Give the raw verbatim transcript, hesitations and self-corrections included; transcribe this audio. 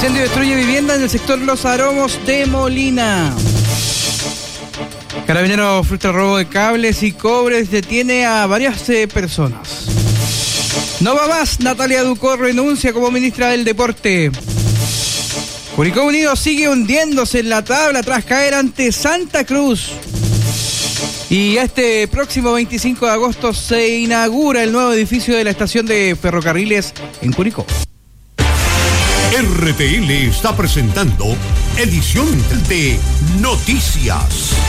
Incendio destruye vivienda en el sector Los Aromos de Molina. Carabineros frustra robo de cables y cobres, detiene a varias eh, personas. No va más, Natalia Ducó renuncia como ministra del Deporte. Curicó Unido sigue hundiéndose en la tabla tras caer ante Santa Cruz. Y este próximo veinticinco de agosto se inaugura el nuevo edificio de la estación de ferrocarriles en Curicó. R T L está presentando edición de Noticias.